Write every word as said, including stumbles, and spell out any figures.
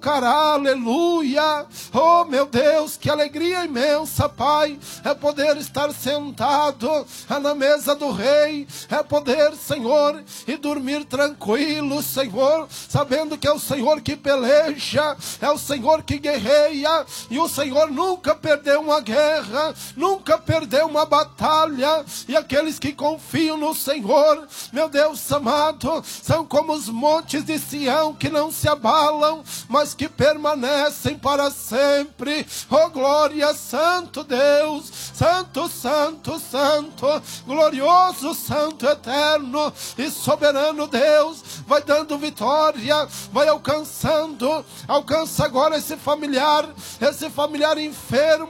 aleluia. Oh meu Deus, que alegria imensa, Pai, é poder estar sentado na mesa do Rei, é poder, Senhor, e dormir tranquilo, Senhor, sabendo que é o Senhor que peleja, é o Senhor que guerreia, e o Senhor nunca perdeu uma guerra, nunca perdeu uma batalha, e aqueles que confiam no Senhor, meu Deus amado, são como os montes de Sião que não se abalam, mas que permanecem para sempre. Oh glória, santo Deus, santo, santo, santo, glorioso, santo, eterno e soberano Deus, vai dando vitória, vai alcançando, alcança agora esse familiar, esse familiar enfermo,